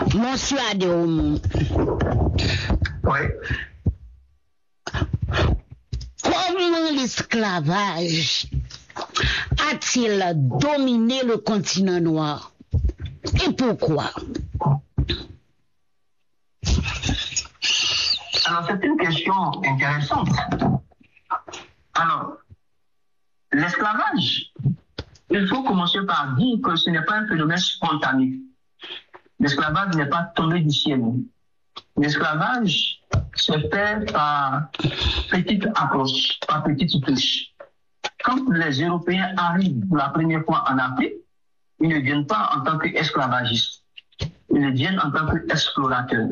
Monsieur Adéomou. Oui. Comment l'esclavage a-t-il dominé le continent noir? Et pourquoi? Alors, c'est une question intéressante. Alors, l'esclavage, il faut commencer par dire que ce n'est pas un phénomène spontané. L'esclavage n'est pas tombé du ciel. L'esclavage se fait par petite approche, par petite touche. Quand les Européens arrivent pour la première fois en Afrique, ils ne viennent pas en tant qu'esclavagistes. Ils viennent en tant qu'explorateurs.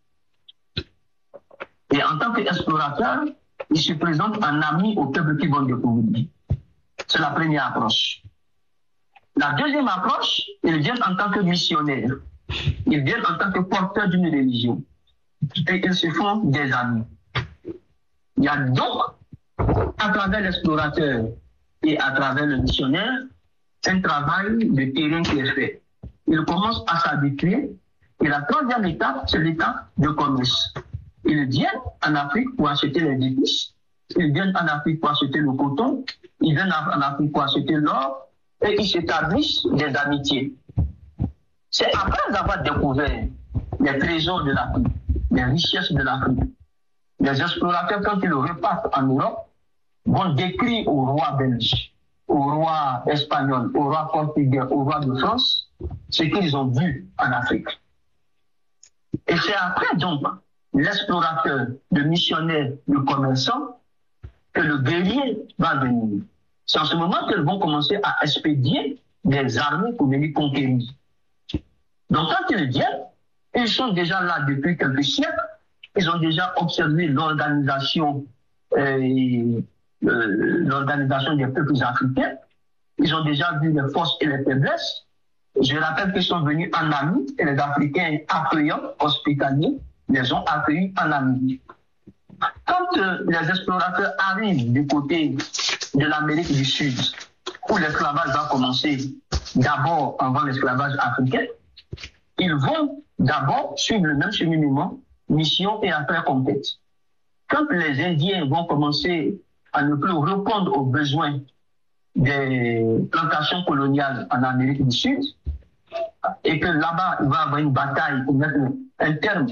Et en tant qu'explorateurs, ils se présentent en amis aux peuples qui vont découvrir. C'est la première approche. La deuxième approche, ils viennent en tant que missionnaires. Ils viennent en tant que porteurs d'une religion. Et ils se font des amis. Il y a donc, à travers l'explorateur et à travers le missionnaire, un travail de terrain qui est fait. Ils commencent à s'habituer. Et la troisième étape, c'est l'étape de commerce. Ils viennent en Afrique pour acheter les épices. Ils viennent en Afrique pour acheter le coton. Ils viennent en Afrique pour acheter l'or. Et ils s'établissent des amitiés. C'est après avoir découvert les trésors de l'Afrique, les richesses de l'Afrique. Les explorateurs, quand ils repartent en Europe, vont décrire au roi belge, au roi espagnol, au roi portugais, au roi de France, ce qu'ils ont vu en Afrique. Et c'est après donc l'explorateur, le missionnaire, le commerçant, que le guerrier va venir. C'est en ce moment qu'ils vont commencer à expédier des armées pour venir conquérir. Donc quand ils viennent, ils sont déjà là depuis quelques siècles, ils ont déjà observé l'organisation des peuples africains, ils ont déjà vu les forces et les faiblesses. Je rappelle qu'ils sont venus en amis, et les Africains accueillants, hospitaliers, les ont accueillis en amis. Quand les explorateurs arrivent du côté de l'Amérique du Sud, où l'esclavage va commencer d'abord avant l'esclavage africain, ils vont d'abord suivre le même cheminement, mission et après conquête. Quand les Indiens vont commencer à ne plus répondre aux besoins des plantations coloniales en Amérique du Sud, et que là-bas, il va y avoir une bataille pour mettre un terme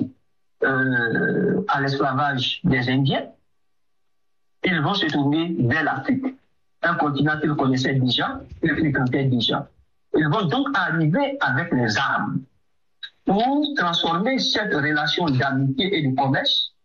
à l'esclavage des Indiens, ils vont se tourner vers l'Afrique, un continent qu'ils connaissaient déjà, qu'ils fréquentaient déjà. Ils vont donc arriver avec les armes pour transformer cette relation d'amitié et de commerce